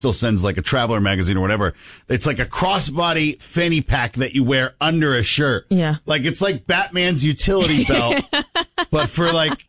still sends like a Traveler magazine or whatever. It's like a crossbody fanny pack that you wear under a shirt. Yeah. Like it's like Batman's utility belt, but for like,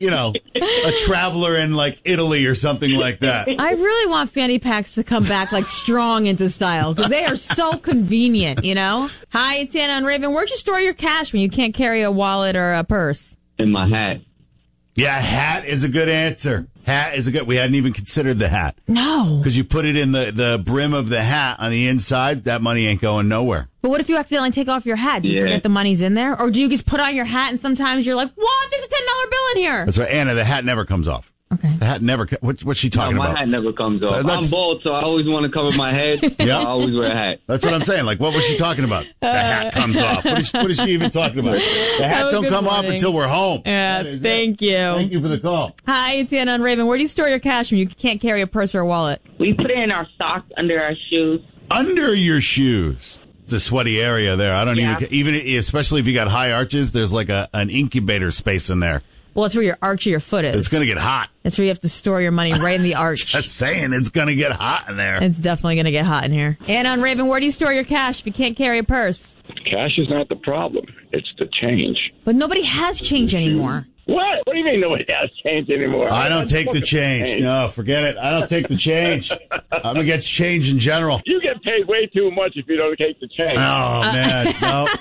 a traveler in like Italy or something like that. I really want fanny packs to come back like strong into style because they are so convenient, Hi, it's Anna and Raven. Where'd you store your cash when you can't carry a wallet or a purse? In my hat. Yeah, hat is a good answer. We hadn't even considered the hat. No. Because you put it in the brim of the hat on the inside, that money ain't going nowhere. But what if you accidentally take off your hat? Do you forget the money's in there? Or do you just put on your hat and sometimes you're like, what? There's a $10 bill in here. That's right. Anna, the hat never comes off. Okay. The hat never, what's she talking about? My hat never comes off. I'm bald, so I always want to cover my head. Yeah. I always wear a hat. That's what I'm saying. Like, what was she talking about? The hat comes off. What is she even talking about? The hat don't come off until we're home. Yeah, thank you. Thank you for the call. Hi, it's Anna and Raven. Where do you store your cash when you can't carry a purse or a wallet? We put it in our socks under our shoes. Under your shoes. It's a sweaty area there. I don't even, especially if you got high arches, there's like an incubator space in there. Well, it's where your arch of your foot is. It's going to get hot. That's where you have to store your money, right in the arch. Just saying, it's going to get hot in there. It's definitely going to get hot in here. And on Raven, where do you store your cash if you can't carry a purse? Cash is not the problem. It's the change. But nobody has change anymore. What? What do you mean nobody has change anymore? I don't take the change. No, forget it. I don't take the change. I'm against change in general. You get paid way too much if you don't take the change. Oh, man.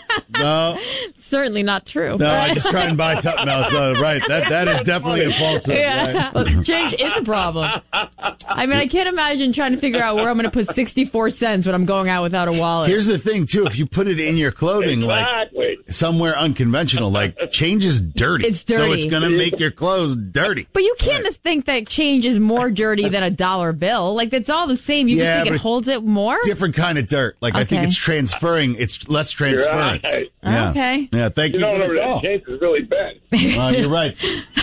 No. Certainly not true. No, I just try and buy something else. Right. That is definitely a falsehood. Yeah. Right? Well, change is a problem. I mean, I can't imagine trying to figure out where I'm going to put 64 cents when I'm going out without a wallet. Here's the thing, too. If you put it in your clothing, exactly. like somewhere unconventional, like change is dirty. It's dirty. So it's going to make your clothes dirty. But you can't think that change is more dirty than a $1 bill. Like, it's all the same. You just think it holds it more? Different kind of dirt. Like, I think it's transferring. It's less transference. Right. Yeah. Okay. Yeah, thank you. That change is really bad. You're right.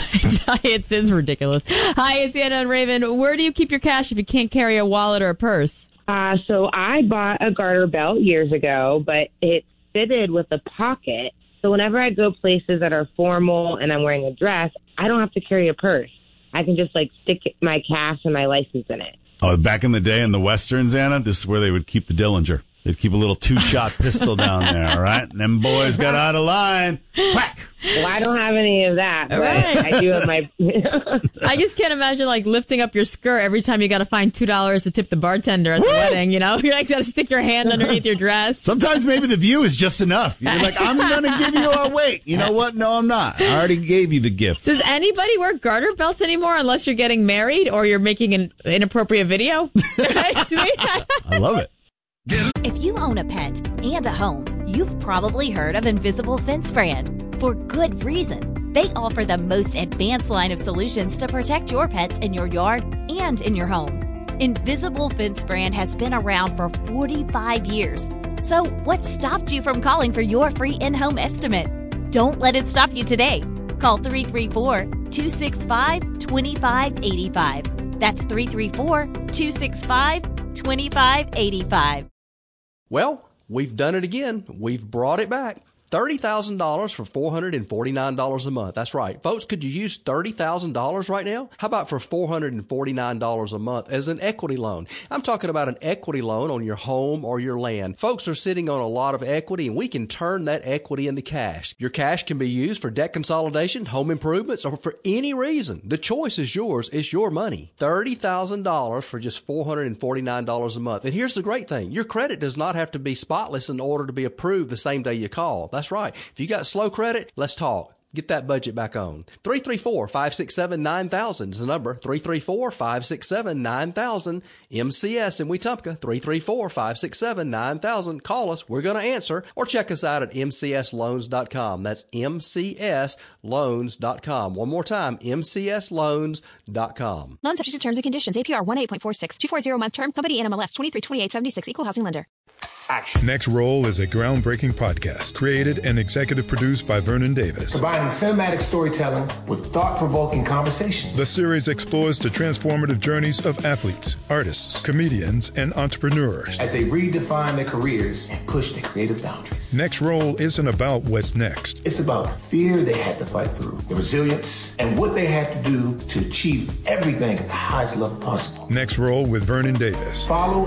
It's ridiculous. Hi, it's Anna and Raven. Where do you keep your cash if you can't carry a wallet or a purse? So I bought a garter belt years ago, but it fitted with a pocket. So whenever I go places that are formal and I'm wearing a dress, I don't have to carry a purse. I can just stick my cash and my license in it. Oh, back in the day in the Westerns, Anna, this is where they would keep the Dillinger. They'd keep a little 2-shot pistol down there, all right? And them boys got out of line. Whack! Well, I don't have any of that, but I do have my... I just can't imagine, lifting up your skirt every time you got to find $2 to tip the bartender at the wedding, You're got to stick your hand underneath your dress. Sometimes maybe the view is just enough. You're like, I'm going to give you a wait. You know what? No, I'm not. I already gave you the gift. Does anybody wear garter belts anymore unless you're getting married or you're making an inappropriate video? I love it. If you own a pet and a home, you've probably heard of Invisible Fence Brand. For good reason. They offer the most advanced line of solutions to protect your pets in your yard and in your home. Invisible Fence Brand has been around for 45 years. So what stopped you from calling for your free in-home estimate? Don't let it stop you today. Call 334-265-2585. That's 334-265-2585. Well, we've done it again. We've brought it back. $30,000 for $449 a month. That's right. Folks, could you use $30,000 right now? How about for $449 a month as an equity loan? I'm talking about an equity loan on your home or your land. Folks are sitting on a lot of equity, and we can turn that equity into cash. Your cash can be used for debt consolidation, home improvements, or for any reason. The choice is yours. It's your money. $30,000 for just $449 a month. And here's the great thing. Your credit does not have to be spotless in order to be approved the same day you call. That's right. If you got slow credit, let's talk. Get that budget back on. 334-567-9000 is the number. 334-567-9000. MCS in Wetumpka. 334-567-9000. Call us. We're going to answer. Or check us out at mcsloans.com. That's mcsloans.com. One more time, mcsloans.com. Loan subject to terms and conditions. APR 1.846. 240 month term. Company NMLS 232876. Equal housing lender. action. Next Roll is a groundbreaking podcast created and executive produced by Vernon Davis. Combining cinematic storytelling with thought-provoking conversations. The series explores the transformative journeys of athletes, artists, comedians, and entrepreneurs as they redefine their careers and push their creative boundaries. Next Roll isn't about what's next. It's about the fear they had to fight through, the resilience, and what they had to do to achieve everything at the highest level possible. Next Roll with Vernon Davis. Follow